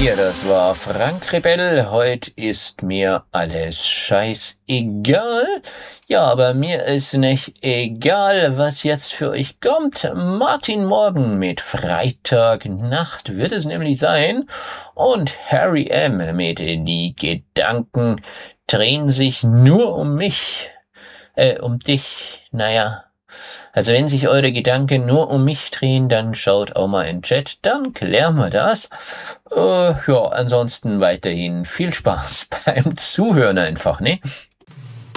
Ja, das war Frank Rebell. Heute ist mir alles scheißegal. Ja, aber mir ist nicht egal, was jetzt für euch kommt. Martin Morgen mit Freitagnacht wird es nämlich sein. Und Harry M. mit Die Gedanken drehen sich nur um mich. Um dich. Naja. Also wenn sich eure Gedanken nur um mich drehen, dann schaut auch mal in den Chat, dann klären wir das. Ja, ansonsten weiterhin viel Spaß beim Zuhören einfach, ne?